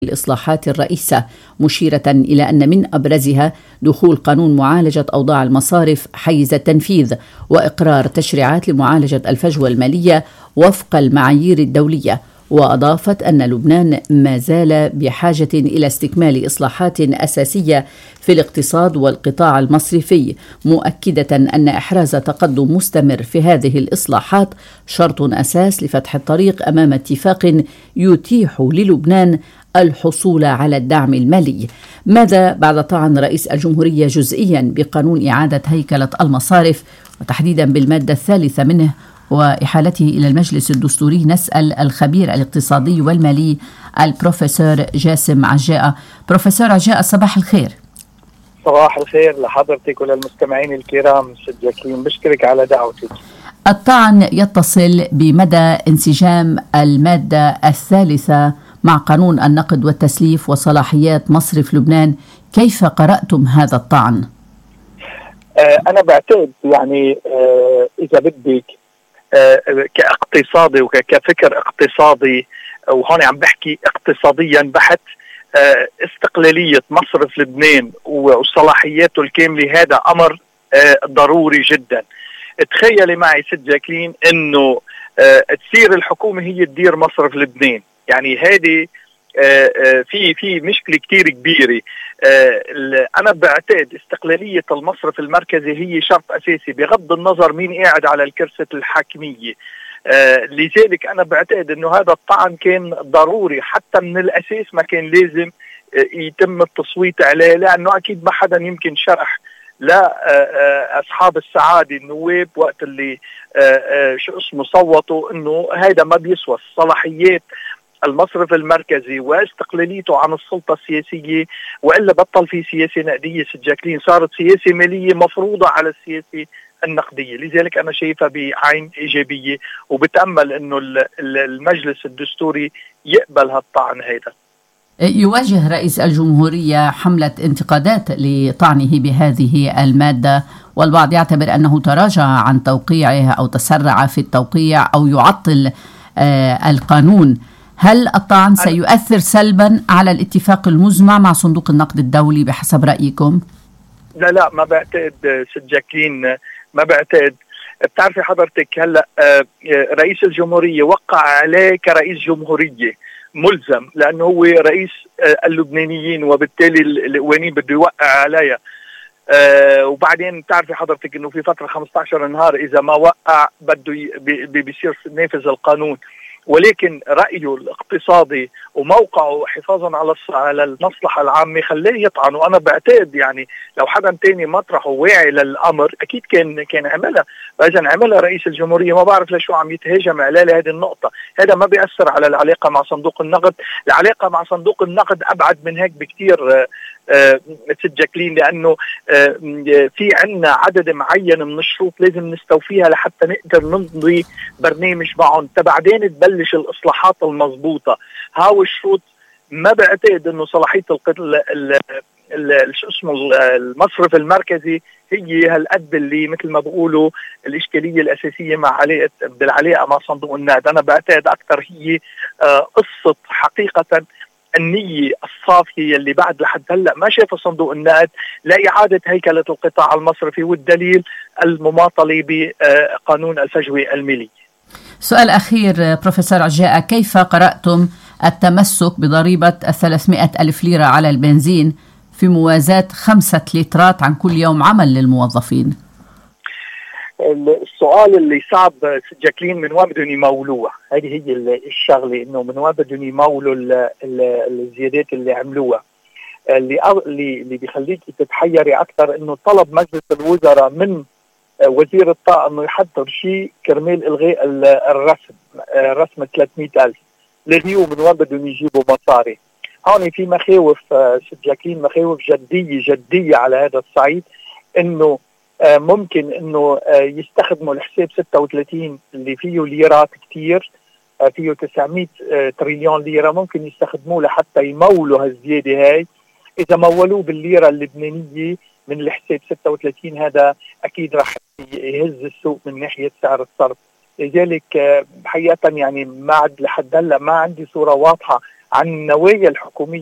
الإصلاحات الرئيسة، مشيرة إلى أن من أبرزها دخول قانون معالجة أوضاع المصارف حيز التنفيذ وإقرار تشريعات لمعالجة الفجوة المالية وفق المعايير الدولية. وأضافت أن لبنان ما زال بحاجة إلى استكمال إصلاحات أساسية في الاقتصاد والقطاع المصرفي، مؤكدة أن إحراز تقدم مستمر في هذه الإصلاحات شرط أساس لفتح الطريق أمام اتفاق يتيح للبنان الحصول على الدعم المالي. ماذا بعد طعن رئيس الجمهورية جزئيا بقانون إعادة هيكلة المصارف وتحديدا بالمادة الثالثة منه وإحالته إلى المجلس الدستوري؟ نسأل الخبير الاقتصادي والمالي البروفيسور جاسم عجاء. بروفيسور عجاء، صباح الخير. صباح الخير لحضرتك وللمستمعين الكرام. ست جاكلين، بشكرك على دعوتك. الطعن يتصل بمدى انسجام المادة الثالثة مع قانون النقد والتسليف وصلاحيات مصرف لبنان. كيف قرأتم هذا الطعن؟ أنا بعتقد إذا بدك كاقتصادي وكفكر اقتصادي، وهون عم بحكي اقتصاديا بحت، استقلالية مصرف لبنان وصلاحياته الكاملة هذا أمر ضروري جدا. تخيلي معي ست جاكلين انه تصير الحكومة هي تدير مصرف لبنان، يعني هذه في مشكلة كتير كبيرة. أنا بعتقد استقلالية المصرف المركزي هي شرط أساسي بغض النظر مين قاعد على الكرسي الحاكمية. لذلك أنا بعتقد أنه هذا الطعن كان ضروري، حتى من الأساس ما كان لازم يتم التصويت عليه، لأنه أكيد ما حدا يمكن شرح لا أصحاب السعادة النواب وقت اللي صوتوا أنه هذا ما بيسوى صلاحيات المصرف المركزي واستقلاليته عن السلطة السياسية، وإلا بطل في سياسة نقدية ست جاكلين، صارت سياسة مالية مفروضة على السياسة النقدية. لذلك أنا شايفها بعين إيجابية، وبتأمل أنه المجلس الدستوري يقبل هالطعن هيدا. يواجه رئيس الجمهورية حملة انتقادات لطعنه بهذه المادة، والبعض يعتبر أنه تراجع عن توقيعها أو تسرع في التوقيع أو يعطل القانون. هل الطعن سيؤثر سلبا على الاتفاق المزمع مع صندوق النقد الدولي بحسب رأيكم؟ لا ما بعتقد ست جاكلين، ما بعتقد. بتعرفي حضرتك هلأ رئيس الجمهورية وقع عليه كرئيس جمهورية ملزم، لأنه هو رئيس اللبنانيين وبالتالي القوانين بده يوقع عليها. وبعدين بتعرفي حضرتك انه في فترة 15 نهار اذا ما وقع بده بيصير نافذ القانون. ولكن رأيه الاقتصادي وموقعه حفاظا على المصلحة العامة خليه يطعن. وأنا بعتقد لو حدا تاني مطرحه واعي للأمر أكيد كان عملها، فإذا عملها رئيس الجمهورية ما بعرف لشو عم يتهاجم عليه هذه النقطة. هذا ما بيأثر على العلاقة مع صندوق النقد. العلاقة مع صندوق النقد أبعد من هيك بكتير ست جاكلين، لأنه في عنا عدد معين من الشروط لازم نستوفيها لحتى نقدر نمضي برنامج معهم، بعدين تبلش الإصلاحات المضبوطة. هاو الشروط ما بعتقد أنه صلاحية المصرف المركزي هي هالقد اللي مثل ما بقولوا الإشكالية الأساسية بالعلاقة مع صندوق النقد. أنا بعتقد أكثر هي قصة حقيقة النية الصافية اللي بعد لحد هلأ ما شاف صندوق النقد لإعادة هيكلة القطاع المصرفي، والدليل المماطلة بقانون الفجوة المالية. سؤال أخير بروفيسور عجاء، كيف قرأتم التمسك بضريبة 300,000 ليرة على البنزين في موازاة 5 لترات عن كل يوم عمل للموظفين؟ السؤال اللي صعب جاكلين، من وين بدهم يمولوها؟ هذه هي الشغله، انه من وين بدهم يمولوا الزيادات اللي عملوها. اللي بيخليك تتحيري اكثر انه طلب مجلس الوزراء من وزير الطاقه انه يحضر شيء كرمال الغاء الرسم 300,000 لليوم. من وين بدهم يجيبوا مصاري؟ هون في مخاوف ست جاكلين، مخاوف جديه على هذا الصعيد، انه ممكن انه يستخدموا الحساب 36 اللي فيه ليرات كتير، فيه 900 تريليون ليرة، ممكن يستخدموه لحتى يمولوا هالزيادة هاي. إذا مولوه بالليرة اللبنانية من الحساب 36 هذا أكيد راح يهز السوق من ناحية سعر الصرف. لذلك حقيقة ما عاد لحد هلا ما عندي صورة واضحة عن النوايا الحكوميه